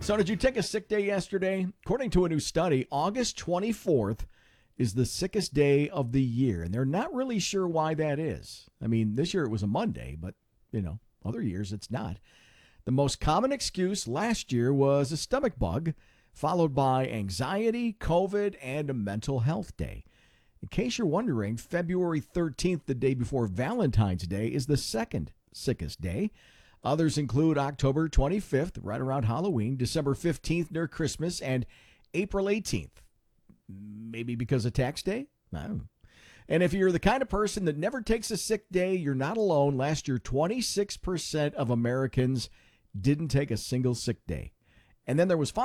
So did you take a sick day yesterday? According to a new study, August 24th is the sickest day of the year, and they're not really sure why that is. I mean, this year it was a Monday, but, other years it's not. The most common excuse last year was a stomach bug, followed by anxiety, COVID, and a mental health day. In case you're wondering, February 13th, the day before Valentine's Day, is the second sickest day. Others include October 25th, right around Halloween, December 15th near Christmas, and April 18th. Maybe because of tax day? I don't know. And if you're the kind of person that never takes a sick day, you're not alone. Last year, 26% of Americans didn't take a single sick day. And then there was